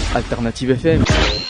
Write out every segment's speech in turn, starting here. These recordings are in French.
Alternative FM.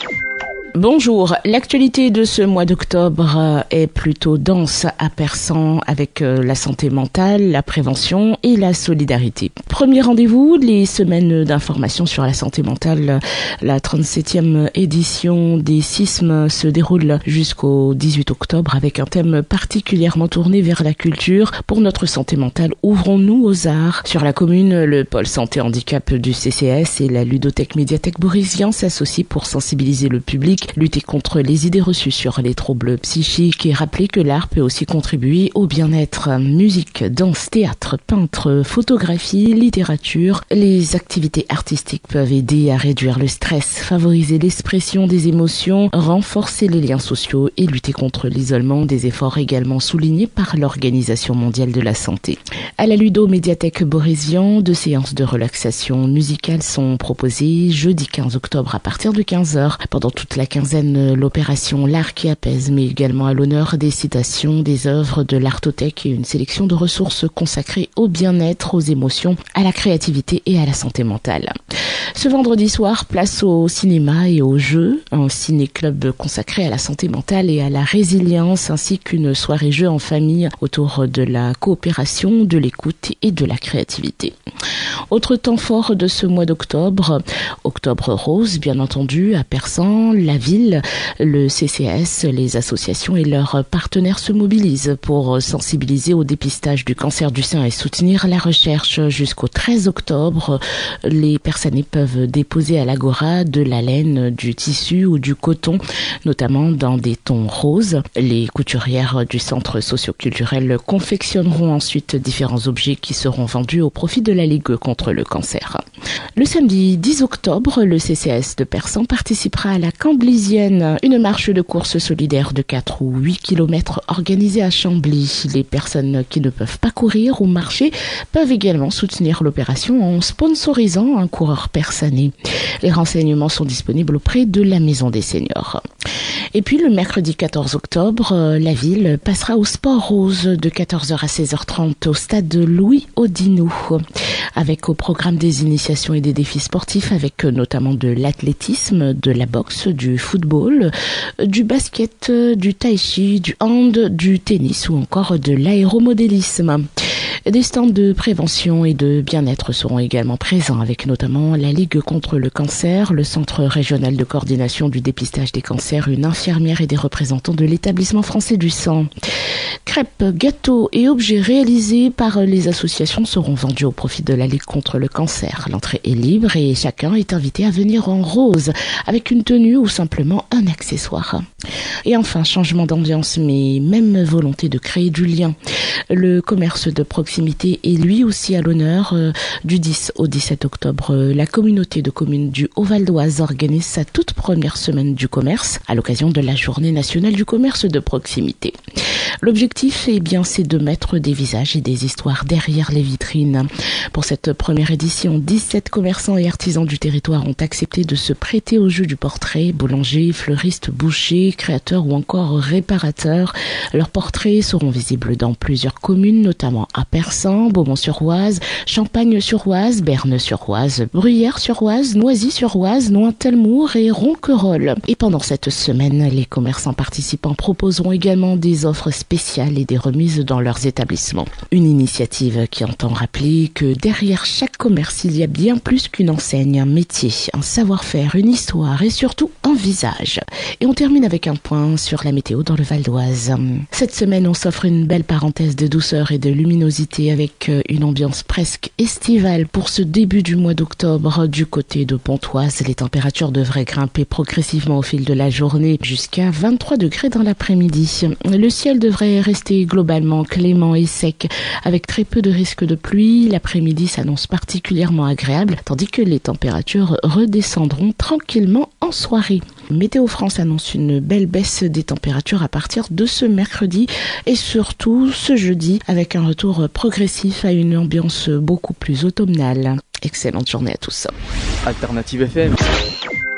Bonjour, l'actualité de ce mois d'octobre est plutôt dense à Persan avec la santé mentale, la prévention et la solidarité. Premier rendez-vous, les semaines d'information sur la santé mentale. La 37e édition des SISM se déroule jusqu'au 18 octobre avec un thème particulièrement tourné vers la culture. Pour notre santé mentale, ouvrons-nous aux arts. Sur la commune, le pôle santé handicap du CCS et la ludothèque médiathèque Boris Vian s'associent pour sensibiliser le public, lutter contre les idées reçues sur les troubles psychiques et rappeler que l'art peut aussi contribuer au bien-être. Musique, danse, théâtre, peintre, photographie, littérature. Les activités artistiques peuvent aider à réduire le stress, favoriser l'expression des émotions, renforcer les liens sociaux et lutter contre l'isolement, des efforts également soulignés par l'Organisation mondiale de la santé. À la ludo-médiathèque Boris Vian, 2 séances de relaxation musicale sont proposées jeudi 15 octobre à partir de 15h. Pendant toute la quinzaine, l'opération L'Art qui apaise met également à l'honneur des citations, des œuvres de l'Artothèque et une sélection de ressources consacrées au bien-être, aux émotions, à la créativité et à la santé mentale. Ce vendredi soir, place au cinéma et aux jeux, un ciné-club consacré à la santé mentale et à la résilience, ainsi qu'une soirée jeux en famille autour de la coopération, de l'écoute et de la créativité. Autre temps fort de ce mois d'octobre, Octobre Rose, bien entendu, à Persan, la ville, le CCS, les associations et leurs partenaires se mobilisent pour sensibiliser au dépistage du cancer du sein et soutenir la recherche. Jusqu'au 13 octobre, les personnes peuvent déposer à l'Agora de la laine, du tissu ou du coton, notamment dans des tons roses. Les couturières du centre socio-culturel confectionneront ensuite différents objets qui seront vendus au profit de la Ligue contre le cancer. Le samedi 10 octobre, le CCS de Persan participera à la Camblisienne, une marche de course solidaire de 4 ou 8 km organisée à Chambly. Les personnes qui ne peuvent pas courir ou marcher peuvent également soutenir l'opération en sponsorisant un coureur persanais. Les renseignements sont disponibles auprès de la Maison des Seniors. Et puis le mercredi 14 octobre, la ville passera au Sport Rose de 14h à 16h30 au stade Louis Audineau, avec au programme des initiations et des défis sportifs avec notamment de l'athlétisme, de la boxe, du football, du basket, du tai chi, du hand, du tennis ou encore de l'aéromodélisme. Des stands de prévention et de bien-être seront également présents avec notamment la Ligue contre le cancer, le Centre régional de coordination du dépistage des cancers, une infirmière et des représentants de l'établissement français du sang. Crêpes, gâteaux et objets réalisés par les associations seront vendus au profit de la Ligue contre le cancer. L'entrée est libre et chacun est invité à venir en rose avec une tenue ou simplement un accessoire. Et enfin, changement d'ambiance mais même volonté de créer du lien. Le commerce de proximité est lui aussi à l'honneur. Du 10 au 17 octobre, la communauté de communes du Haut-Val d'Oise organise sa toute première semaine du commerce à l'occasion de la Journée nationale du commerce de proximité. L'objectif, c'est de mettre des visages et des histoires derrière les vitrines. Pour cette première édition, 17 commerçants et artisans du territoire ont accepté de se prêter au jeu du portrait. Boulangers, fleuristes, bouchers, créateurs ou encore réparateurs. Leurs portraits seront visibles dans plusieurs communes, notamment à Persan, Beaumont-sur-Oise, Champagne-sur-Oise, Berne-sur-Oise, Bruyères-sur-Oise, Noisy-sur-Oise, Nointelmour et Ronquerolles. Et pendant cette semaine, les commerçants participants proposeront également des offres spéciales et des remises dans leurs établissements. Une initiative qui entend rappeler que derrière chaque commerce, il y a bien plus qu'une enseigne, un métier, un savoir-faire, une histoire et surtout un visage. Et on termine avec un point sur la météo dans le Val d'Oise. Cette semaine, on s'offre une belle parenthèse de douceur et de luminosité avec une ambiance presque estivale pour ce début du mois d'octobre. Du côté de Pontoise, les températures devraient grimper progressivement au fil de la journée jusqu'à 23 degrés dans l'après-midi. Le ciel devrait rester globalement clément et sec avec très peu de risque de pluie. L'après-midi s'annonce particulièrement agréable tandis que les températures redescendront tranquillement en soirée. Météo France annonce une belle baisse des températures à partir de ce mercredi et surtout ce jeudi avec un retour progressif à une ambiance beaucoup plus automnale. Excellente journée à tous. Alternative FM.